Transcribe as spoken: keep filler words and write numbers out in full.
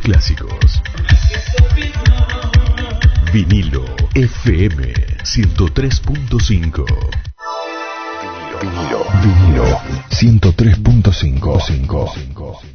clásicos. Vinilo F M ciento tres punto cinco. Vinilo, vinilo, vinilo ciento tres punto cinco.